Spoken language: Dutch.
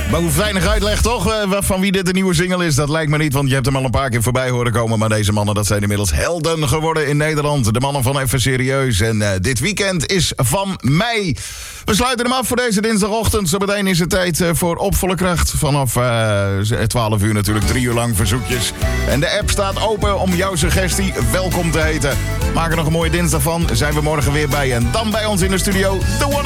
Maar hoe weinig uitleg toch, van wie dit de nieuwe single is, dat lijkt me niet, want je hebt hem al een paar keer voorbij horen komen. Maar deze mannen, dat zijn inmiddels helden geworden in Nederland. De mannen van Even Serieus. En dit weekend is van mij. We sluiten hem af voor deze dinsdagochtend. Zometeen is het tijd voor Op Volle Kracht. Vanaf 12 uur natuurlijk, 3 uur lang verzoekjes. En de app staat open om jouw suggestie welkom te heten. Maak er nog een mooie dinsdag van. Zijn we morgen weer bij. En dan bij ons in de studio, The One